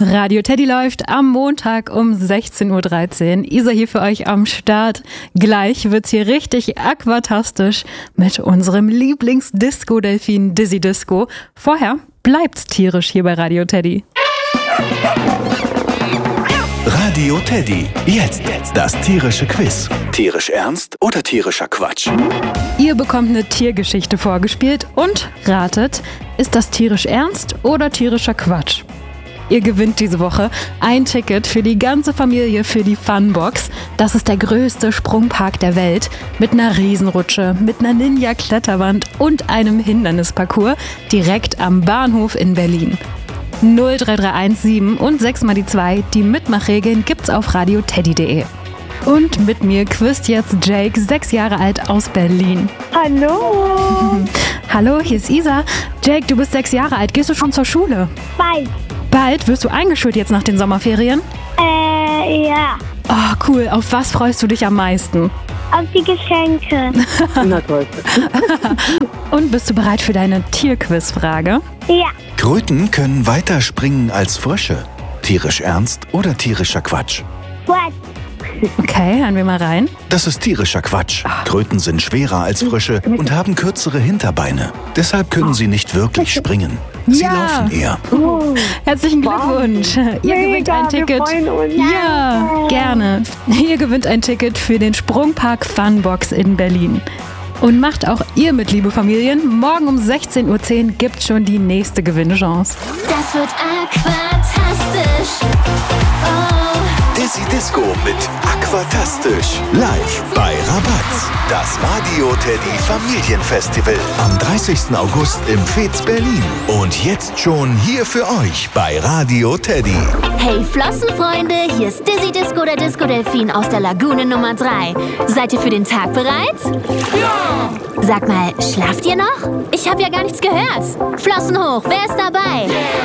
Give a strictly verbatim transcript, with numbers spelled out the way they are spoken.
Radio Teddy läuft am Montag um sechzehn Uhr dreizehn. Isa hier für euch am Start. Gleich wird's hier richtig aquatastisch mit unserem Lieblings-Disco-Delfin Dizzy Disco. Vorher bleibt's tierisch hier bei Radio Teddy. Radio Teddy. Jetzt das tierische Quiz. Tierisch ernst oder tierischer Quatsch? Ihr bekommt eine Tiergeschichte vorgespielt und ratet, ist das tierisch ernst oder tierischer Quatsch? Ihr gewinnt diese Woche ein Ticket für die ganze Familie für die Funbox. Das ist der größte Sprungpark der Welt mit einer Riesenrutsche, mit einer Ninja-Kletterwand und einem Hindernisparcours direkt am Bahnhof in Berlin. null drei drei eins sieben und sechs mal die zwei. Die Mitmachregeln gibt's auf radio teddy punkt de. Und mit mir quizt jetzt Jake, sechs Jahre alt aus Berlin. Hallo. Hallo, hier ist Isa. Jake, du bist sechs Jahre alt. Gehst du schon zur Schule? Bald. Bald? Wirst du eingeschult jetzt nach den Sommerferien? Äh, ja. Oh, cool. Auf was freust du dich am meisten? Auf die Geschenke. Na toll. Und bist du bereit für deine Tierquizfrage? Ja. Kröten können weiter springen als Frösche. Tierisch ernst oder tierischer Quatsch? What? Okay, hören wir mal rein. Das ist tierischer Quatsch. Kröten sind schwerer als Frösche und haben kürzere Hinterbeine. Deshalb können sie nicht wirklich springen. Sie Ja. laufen eher. Oh. Herzlichen Glückwunsch. Ihr gewinnt Mega, ein Ticket. wir freuen uns. Ja, gerne. Ihr gewinnt ein Ticket für den Sprungpark Funbox in Berlin. Und macht auch ihr mit, liebe Familien. Morgen um sechzehn Uhr zehn gibt's schon die nächste Gewinnchance. Das wird aquatastisch. Oh. Dizzy Disco mit Aquatastisch. Live bei Rabatz. Das Radio Teddy Familienfestival. Am dreißigsten August im Fez Berlin. Und jetzt schon hier für euch bei Radio Teddy. Hey Flossenfreunde, hier ist Dizzy Disco, der Disco-Delfin aus der Lagune Nummer drei. Seid ihr für den Tag bereit? Ja! Sag mal, schlaft ihr noch? Ich habe ja gar nichts gehört. Flossen hoch, wer ist dabei?